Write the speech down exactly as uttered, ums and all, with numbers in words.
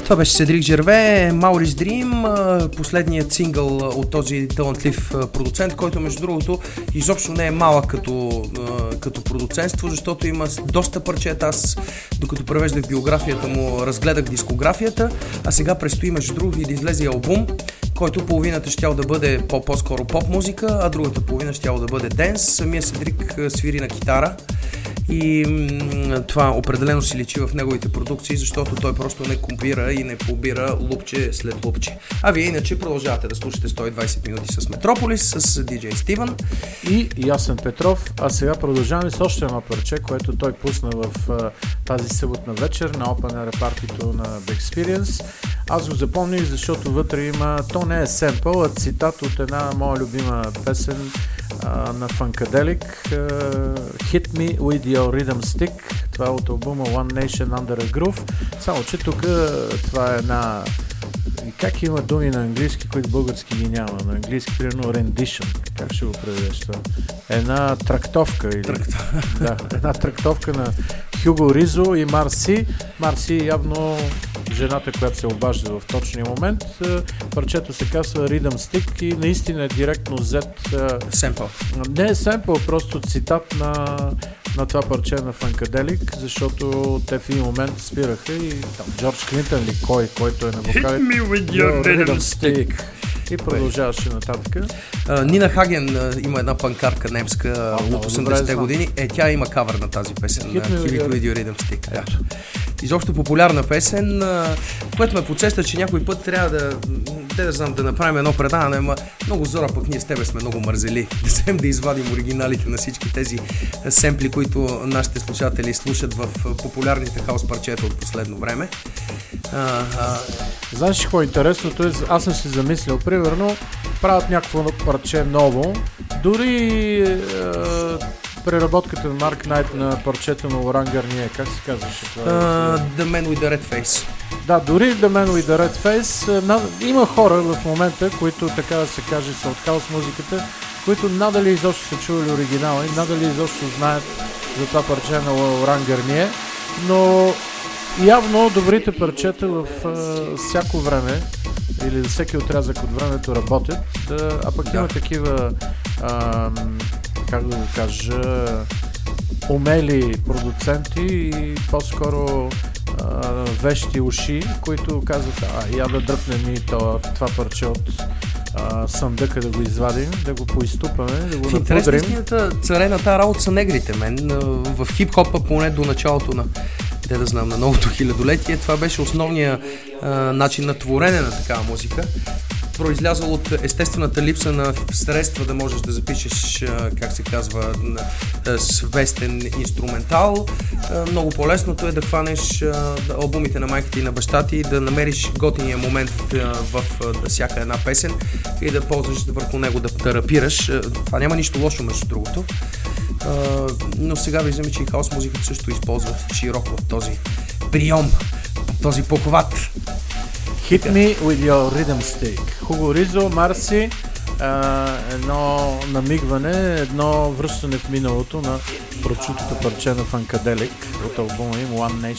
Това беше Седрик Жерве, Maurice Dream, последният сингъл от този талантлив продуцент, който между другото изобщо не е малък като, като продуцентство, защото има доста парчета. Аз докато превеждах биографията му, разгледах дискографията, а сега предстои между другото и да излезе албум, който половината щял да бъде по-скоро поп музика, а другата половина щял да бъде денс. Самия Седрик свири на китара и м- това определено си личи в неговите продукции, защото той просто не компира и не побира лупче след лупче. А вие иначе продължавате да слушате сто и двайсет минути с Метрополис, с диджей Стивън и Ясен Петров. А сега продължаваме с още едно парче, което той пусна в а, тази съботна вечер на Open Air партито на The Experience. Аз го запомних, защото вътре има, то не е семпъл, а цитат от една моя любима песен а, на Funkadelic, uh, Hit Me With Your Rhythm Stick. Това е от албума One Nation Under a Groove. Само, че тук това е една... Как има думи на английски, които български ги няма? На английски, примерно, rendition. Как ще го преведеш това? Една трактовка. Или... Трактов. Да, една трактовка на Хюго Ризо и Марси. Марси явно жената, която се обажда в точния момент. Парчето се казва Rhythm Stick и наистина е директно взет... Семпъл. Не е семпъл, просто цитат на, на това парче на Funkadelic, защото те в един момент спираха и там Джордж Клинтън ли кой, който е на вокали. Hit me with your rhythm stick. И продължаваше нататък. Uh, Нина Хаген uh, има една панкарка немска uh, от осемдесетте години. Е, тя има кавър на тази песен. Hit me with your rhythm stick. Да. Изобщо популярна песен, uh, което ме подсеща, че някой път трябва да, те да знам, да направим едно предаване, ама много зора, пък ние с тебе сме много мързели. Да вземем да извадим оригиналите на всички тези семпли, които нашите слушатели слушат в популярните хаус парчета от последно време. Uh, uh... Знаеш какво е интересното? Е, аз съм си замислял, примерно, правят някакво парче ново, дори е, преработката на Марк Найт на парчето на Лоран Гарние, как се казваше това? Uh, the Man with the Red Face. Да, дори The Man with the Red Face. На, има хора в момента, които, така да се каже, са от хаус музиката, които надали изобщо са чували оригинала и надали изобщо знаят за това парче на Лоран Гарние, но явно добрите парчета в а, всяко време или за всеки отрязък от времето работят, да, а пък да. Има такива, а, как да го кажа, умели продуценти и по-скоро а, вещи уши, които казват, а я да дръпнем и това, това парче от а, съндъка, да го извадим, да го поизтупаме, да го напудрим. Интересна истината, царе на тази работа са негрите, мен. В хип-хопа, поне до началото на те да знам, на новото хилядолетие, това беше основният а, начин на творене на такава музика. Произлязъл от естествената липса на средства да можеш да запишеш, а, как се казва, а, свестен инструментал. А, много по-лесното е да хванеш а, албумите на майките и на баща ти, да намериш готиния момент а, в а, всяка една песен и да ползваш върху него, да, да рапираш. А, това няма нищо лошо, между другото. Uh, но сега виждаме, че и хаос музиката също използва широко този прием, този похват. Hit me with your rhythm stick. Хуго Ризо, Марси, uh, едно намигване, едно връщане в миналото на прочутото парче на Funkadelic от албума им One Nation